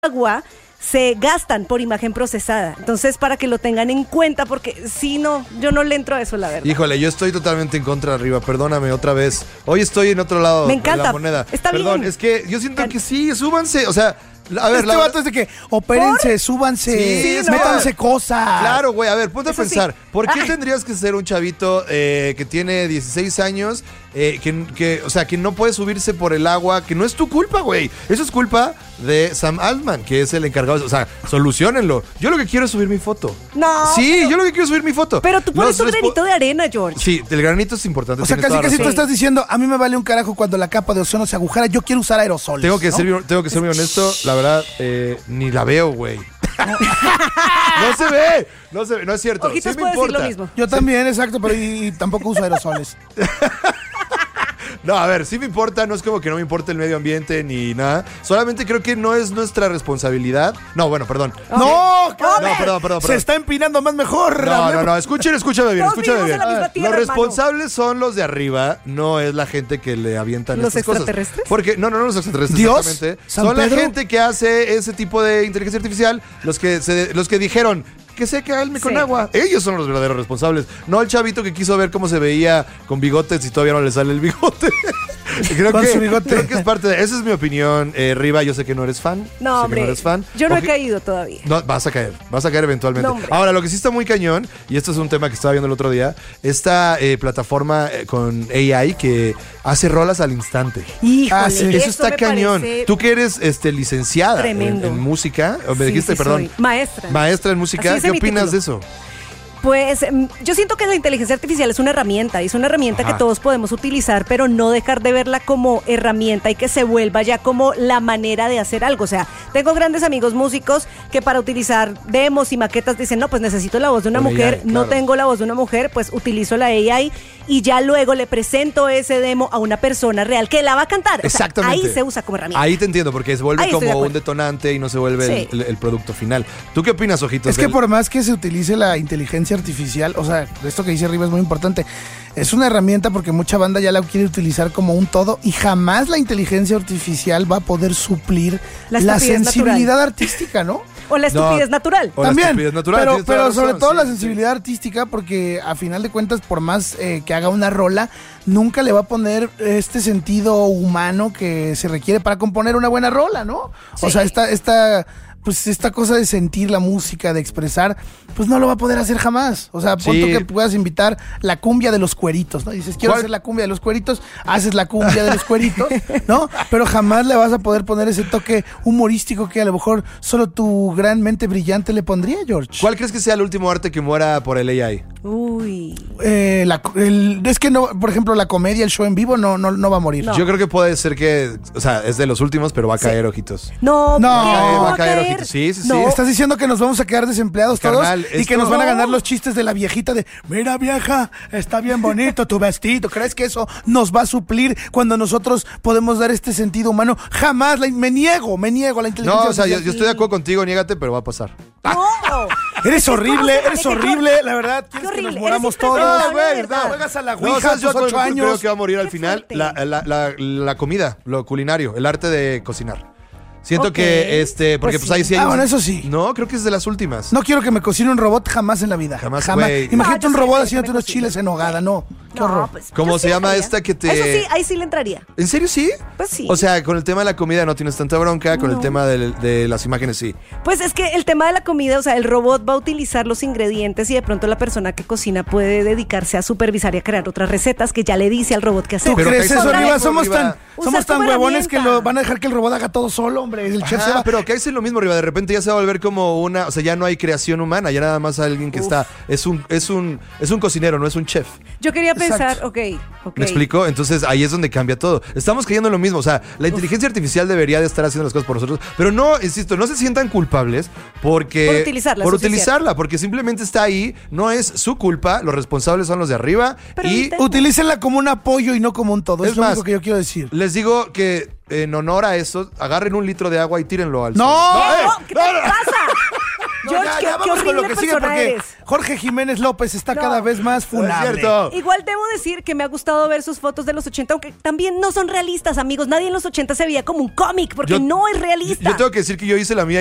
agua se gastan por imagen procesada. Entonces, para que lo tengan en cuenta, porque si no, yo no le entro a eso, la verdad. Híjole, yo estoy totalmente en contra arriba, perdóname otra vez. Hoy estoy en otro lado Me encanta. de la moneda. Está Perdón, bien. es que yo siento que sí, súbanse, o sea, a ver, este vato es de que opérense, súbanse, Sí, métanse cosas. Claro, güey, a ver, ponte a Eso sí. pensar, ¿por qué tendrías que ser un chavito que tiene 16 años, o sea, que no puede subirse por el agua, que no es tu culpa, güey? Eso es culpa de Sam Altman, que es el encargado, o sea, solucionenlo. Yo lo que quiero es subir mi foto. No. Sí, yo lo que quiero es subir mi foto. Pero tú pones un granito de arena, George. Sí, el granito es importante. O sea, tienes casi toda casi tú razón. estás diciendo, a mí me vale un carajo cuando la capa de ozono se agujera, yo quiero usar aerosoles. Tengo que ¿no? ser muy honesto, la verdad, ni la veo, güey. No se ve, no es cierto. Ojitos Sí me puede decir importa. lo mismo. Yo también, exacto, pero y tampoco uso aerosoles. No, a ver, sí me importa, no es como que no me importe el medio ambiente ni nada. Solamente creo que no es nuestra responsabilidad. No, bueno, perdón. No, perdón. Se está empinando más mejor. No, escúchame bien, Todos escúchame vivimos bien. en la misma tierra, Los hermano. responsables son los de arriba, no es la gente que le avientan ¿Los estas cosas. extraterrestres? Porque, no los extraterrestres, ¿Dios? exactamente. ¿San Son Pedro? la gente que hace ese tipo de inteligencia artificial, los que dijeron que se calme con Sí. agua. Ellos son los verdaderos responsables. No el chavito que quiso ver cómo se veía con bigotes y todavía no le sale el bigote. Con su bigote. Creo que es parte de... Esa es mi opinión, Riva. Yo sé que no eres fan. No, sé hombre. que no eres fan. Yo no he Oje- caído todavía. No, vas a caer eventualmente. No, hombre. Ahora, lo que sí está muy cañón, y esto es un tema que estaba viendo el otro día, esta plataforma con AI que hace rolas al instante. Híjole, sí. Eso está me cañón. parece Tú que eres licenciada tremendo. en música, o me Sí, dijiste, sí perdón, soy maestra. maestra en música, Así dice ¿qué mi opinas título. de eso? Pues yo siento que la inteligencia artificial es una herramienta, y es una herramienta Ajá. que todos podemos utilizar, pero no dejar de verla como herramienta y que se vuelva ya como la manera de hacer algo. O sea, tengo grandes amigos músicos que para utilizar demos y maquetas dicen, no, pues necesito la voz de una Con mujer, AI, no claro. tengo la voz de una mujer, pues utilizo la AI y ya luego le presento ese demo a una persona real que la va a cantar. O sea, Exactamente. ahí se usa como herramienta. Ahí te entiendo, porque se vuelve Ahí estoy de como un acuerdo. detonante y no se vuelve Sí. el producto final. ¿Tú qué opinas, Ojitos? Es que del- por más que se utilice la inteligencia artificial, o sea, esto que dice arriba es muy importante. Es una herramienta porque mucha banda ya la quiere utilizar como un todo y jamás la inteligencia artificial va a poder suplir La la estupidez sensibilidad artística, ¿no? O la estupidez No. natural. O la También, estupidez natural, pero, tienes toda la pero sobre razón, todo sí, la sí. sensibilidad artística, porque a final de cuentas, por más que haga una rola, nunca le va a poner este sentido humano que se requiere para componer una buena rola, ¿no? O Sí. sea, esta cosa de sentir la música, de expresar, pues no lo va a poder hacer jamás. O sea, punto Sí. que puedas invitar la cumbia de los cueritos, ¿no? Dices, quiero ¿Cuál? hacer la cumbia de los cueritos, haces la cumbia de los cueritos, ¿no? Pero jamás le vas a poder poner ese toque humorístico que a lo mejor solo tu gran mente brillante le pondría, George. ¿Cuál crees que sea el último arte que muera por el AI? Uy. Es que no, por ejemplo, la comedia, el show en vivo no va a morir. No. Yo creo que puede ser que, o sea, es de los últimos, pero va a caer, Ojitos. No, No. ¿por qué? ¿Cómo Va a caer, ojitos. Sí, sí, sí. No. ¿Estás diciendo que nos vamos a quedar desempleados Carnal, todos y que esto- nos van a ganar No. los chistes de la viejita de mira vieja, está bien bonito tu vestido? ¿Crees que eso nos va a suplir cuando nosotros podemos dar este sentido humano? Jamás, me niego a la inteligencia No, o sea, yo artificial. estoy de acuerdo contigo, niégate, pero va a pasar. No. Eres horrible, ¿cómo se eres maneja? horrible, la verdad. ¿Quieres que horrible, nos moramos eres todos? impresionante, güey, de verdad. Juegas a la No, ouija a ¿sabes tus yo cuál 8 creo años. que va a morir al Qué final? fuerte. La comida, lo culinario, el arte de cocinar. Siento Ok. que, porque Pues pues ahí sí. sí hay... Bueno, eso sí. No, creo que es de las últimas. No quiero que me cocine un robot jamás en la vida. Jamás, güey. Imagínate No, un yo robot sí, haciéndote me unos cocino. chiles en hogada, no. Qué No, horror. pues, ¿Cómo yo se sí llama entraría. esta que te- Eso sí, ahí sí le entraría. ¿En serio sí? Pues sí. O sea, con el tema de la comida no tienes tanta bronca, con el No. tema de las imágenes sí. Pues es que el tema de la comida, o sea, el robot va a utilizar los ingredientes y de pronto la persona que cocina puede dedicarse a supervisar y a crear otras recetas que ya le dice al robot qué hacer. ¿Tú Pero crees que eso, ahí Riva? está Somos Riva. tan, Usas somos tan como huevones que herramienta. van a dejar que el robot haga todo solo, hombre. El chef se va. Pero que es lo mismo, Riva. De repente ya se va a volver como una... O sea, ya no hay creación humana, ya nada más alguien que está... Es un cocinero, no es un chef. Yo quería pensar, Exacto. ok. ¿Me explico? Entonces ahí es donde cambia todo. Estamos cayendo en lo mismo. O sea, la inteligencia artificial debería de estar haciendo las cosas por nosotros. Pero no, insisto, no se sientan culpables porque... Por utilizarla, Por eso sí es utilizarla, porque simplemente está ahí. No es su culpa. Los responsables son los de arriba. Pero y intenta- Utilícenla como un apoyo y no como un todo. Es Es lo más, único que yo quiero decir. les digo que en honor a eso, agarren un litro de agua y tírenlo al ¡No! sol. ¿Qué te pasa? George, ya, qué vamos con horrible lo que sigue persona porque eres. Jorge Jiménez López está cada vez más No es funable. cierto. Igual debo decir que me ha gustado ver sus fotos de los 80, aunque también no son realistas, amigos. Nadie en los 80 se veía como un cómic, porque no es realista. Yo tengo que decir que yo hice la mía